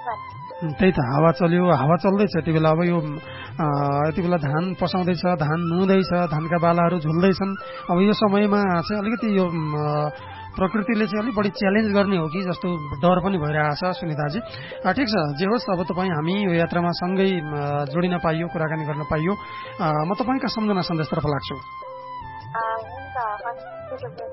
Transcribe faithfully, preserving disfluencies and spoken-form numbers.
त्यही त हावा चल्यो, हावा चल्दैछ यति बेला। अब यो यति बेला धान पसाउँदैछ, धान नुँदैछ, धानका बालाहरू झुल्दैछन्। अब यो समयमा चाहिँ अलिकति यो प्रकृतिले चाहिँ अलिक बढी च्यालेन्ज गर्ने हो कि जस्तो डर पनि भइरहेछ सुनिताजी। ठिक छ, जे होस्, अब तपाईँ हामी यो यात्रामा सँगै जोडिन पाइयो, कुराकानी गर्न पाइयो। म तपाईँका सम्झना सन्देशतर्फ लाग्छु।